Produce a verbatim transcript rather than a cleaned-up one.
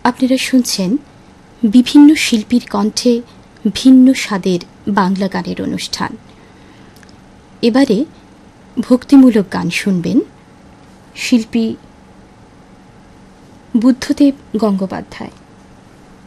আপনারা শুনছেন বিভিন্ন শিল্পীর কণ্ঠে ভিন্ন স্বাদের বাংলা গানের অনুষ্ঠান। এবারে ভক্তিমূলক গান শুনবেন শিল্পী বুদ্ধদেব গঙ্গোপাধ্যায়।